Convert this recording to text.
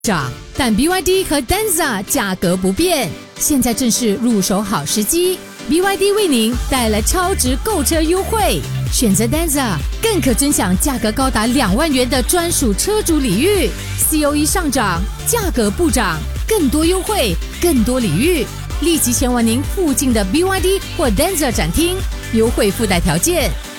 涨，但 BYD 和 Denza 价格不变，现在正是入手好时机。BYD 为您带来超值购车优惠，选择 Denza 更可尊享价格高达2万元的专属车主礼遇。COE 上涨，价格不涨，更多优惠，更多礼遇，立即前往您附近的 BYD 或 Denza 展厅，优惠附带条件。